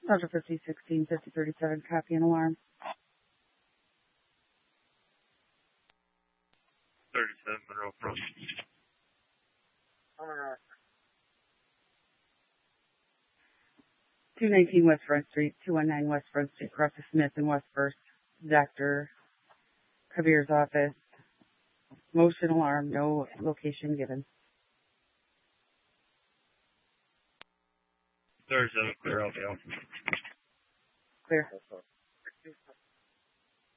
Dr. 5016, 5037, copy and alarm. 37 Monroe Front. 219 West Front Street, 219 West Front Street, across the Smith and West First, Dr. Kabir's office. Motion alarm, no location given. 37 clear out, yeah. Clear.